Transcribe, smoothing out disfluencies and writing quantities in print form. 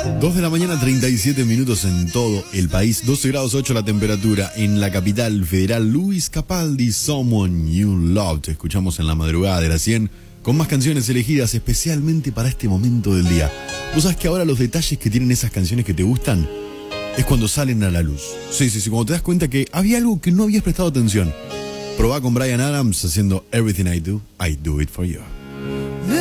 2 de la mañana, 37 minutos en todo el país. 12 grados 8 la temperatura en la capital federal. Luis Capaldi, Someone You Loved. Escuchamos en la madrugada de las 100 con más canciones elegidas especialmente para este momento del día. Vos sabés que ahora los detalles que tienen esas canciones que te gustan es cuando salen a la luz. Sí, cuando te das cuenta que había algo que no habías prestado atención. Probá con Bryan Adams haciendo Everything I Do It For You.